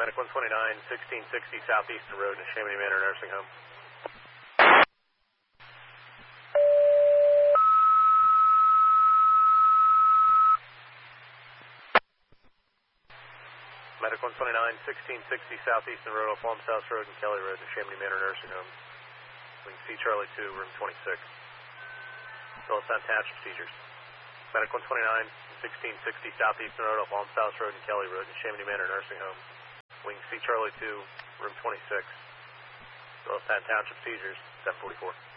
Medic 129, 1660 Southeastern Road in Chamonix Manor Nursing Home. Medic 129, 1660 Southeastern Road off Palms House Road and Kelly Road in Chamonix Manor Nursing Home. Wing C Charlie 2, room 26. Phyllis attached procedures. Medic 129, 1660 Southeastern Road off Palms House Road and Kelly Road in Chamonix Manor Nursing Home. Wing C Charlie 2, room 26. Phyllis attached procedures, 744.